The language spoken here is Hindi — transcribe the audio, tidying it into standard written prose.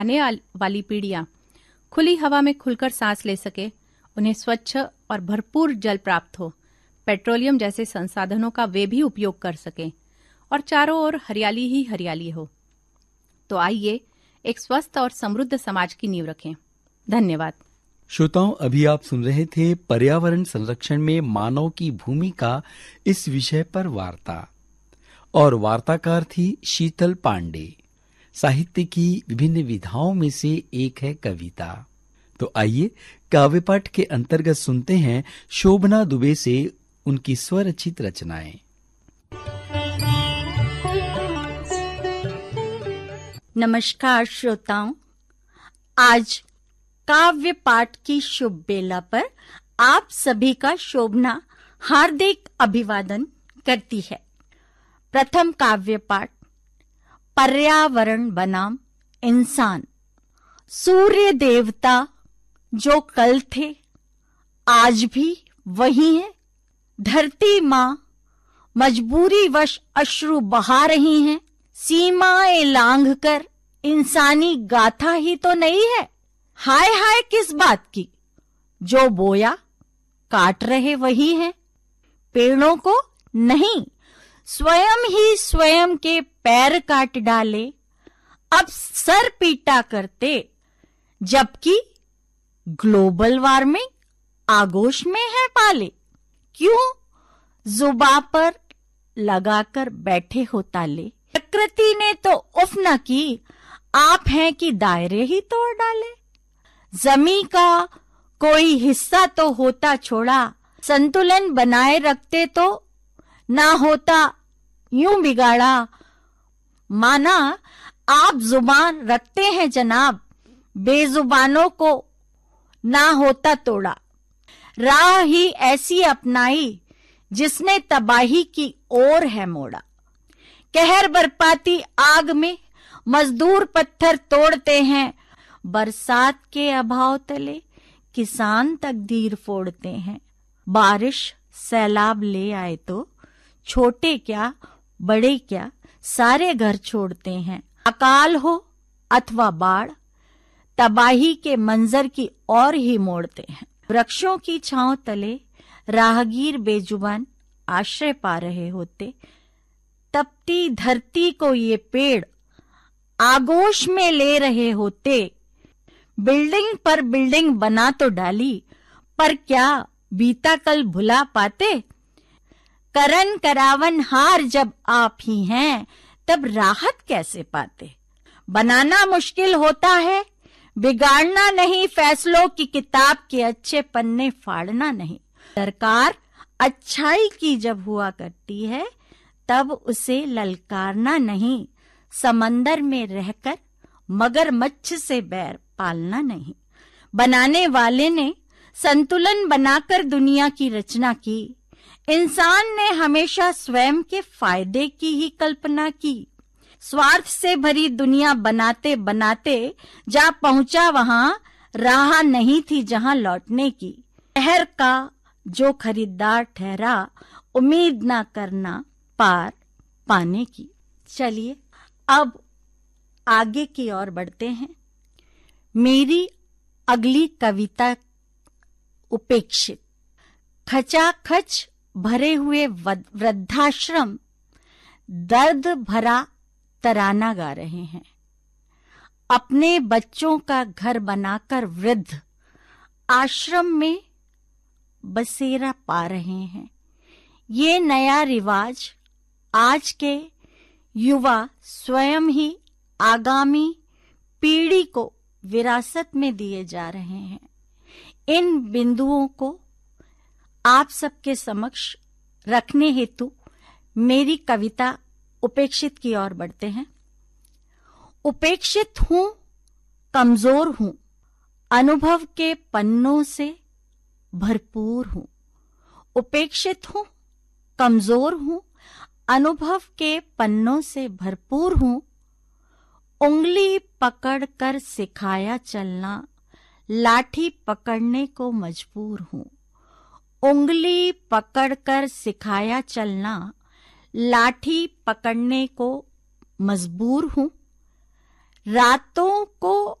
वाली पीढ़ियां खुली हवा में खुलकर सांस ले सके, उन्हें स्वच्छ और भरपूर जल प्राप्त हो, पेट्रोलियम जैसे संसाधनों का वे भी उपयोग कर सकें और चारों ओर हरियाली ही हरियाली हो। तो आइए एक स्वस्थ और समृद्ध समाज की नींव रखें। धन्यवाद। श्रोताओं, अभी आप सुन रहे थे पर्यावरण संरक्षण में मानव की भूमिका इस विषय पर वार्ता, और वार्ताकार थी शीतल पांडे। साहित्य की विभिन्न विधाओं में से एक है कविता। तो आइए काव्य पाठ के अंतर्गत सुनते हैं शोभना दुबे से उनकी स्वरचित रचनाएं। नमस्कार श्रोताओं, आज काव्य पाठ की शुभ बेला पर आप सभी का शोभना हार्दिक अभिवादन करती है। प्रथम काव्य पाठ पर्यावरण बनाम इंसान। सूर्य देवता जो कल थे आज भी वही हैं। धरती माँ मजबूरीवश अश्रु बहा रही हैं। सीमाएं लांघकर इंसानी गाथा ही तो नहीं है। हाय हाय किस बात की, जो बोया काट रहे वही हैं। पेड़ों को नहीं, स्वयं ही स्वयं के पैर काट डाले, अब सर पीटा करते, जबकि ग्लोबल वार्मिंग आगोश में है पाले। क्यों जुबा पर लगाकर बैठे हो ताले। प्रकृति ने तो उफ न की, आप हैं कि दायरे ही तोड़ डाले। जमी का कोई हिस्सा तो होता छोड़ा, संतुलन बनाए रखते तो ना होता यूं बिगाड़ा। माना आप जुबान रखते हैं जनाब, बेजुबानों को ना होता तोड़ा। राह ही ऐसी अपनाई जिसने तबाही की ओर है मोड़ा। कहर बरपाती आग में मजदूर पत्थर तोड़ते हैं, बरसात के अभाव तले किसान तकदीर फोड़ते हैं। बारिश सैलाब ले आए तो छोटे क्या बड़े क्या सारे घर छोड़ते हैं। अकाल हो अथवा बाढ़ तबाही के मंजर की ओर ही मोड़ते हैं। वृक्षों की छांव तले राहगीर बेजुबान आश्रय पा रहे होते, तपती धरती को ये पेड़ आगोश में ले रहे होते। बिल्डिंग पर बिल्डिंग बना तो डाली, पर क्या बीता कल भुला पाते। करन करावन हार जब आप ही हैं, तब राहत कैसे पाते। बनाना मुश्किल होता है, बिगाड़ना नहीं। फैसलों की किताब के अच्छे पन्ने फाड़ना नहीं। सरकार अच्छाई की जब हुआ करती है, तब उसे ललकारना नहीं। समंदर में रहकर मगरमच्छ से बैर पालना नहीं। बनाने वाले ने संतुलन बनाकर दुनिया की रचना की। इंसान ने हमेशा स्वयं के फायदे की ही कल्पना की। स्वार्थ से भरी दुनिया बनाते बनाते जा पहुंचा वहां, राह नहीं थी जहां लौटने की। शहर का जो खरीदार ठहरा, उम्मीद ना करना पार पाने की। चलिए अब आगे की ओर बढ़ते हैं। मेरी अगली कविता उपेक्षित। खचाखच भरे हुए वृद्धाश्रम दर्द भरा तराना गा रहे हैं। अपने बच्चों का घर बनाकर वृद्ध आश्रम में बसेरा पा रहे हैं। ये नया रिवाज आज के युवा स्वयं ही आगामी पीढ़ी को विरासत में दिए जा रहे हैं। इन बिंदुओं को आप सबके समक्ष रखने हेतु मेरी कविता उपेक्षित की ओर बढ़ते हैं। उपेक्षित हूं, कमजोर हूं, अनुभव के पन्नों से भरपूर हूं। उपेक्षित हूं, कमजोर हूं, अनुभव के पन्नों से भरपूर हूं। उंगली पकड़कर सिखाया चलना, लाठी पकड़ने को मजबूर हूं। उंगली पकड़कर सिखाया चलना, लाठी पकड़ने को मजबूर हूं। रातों को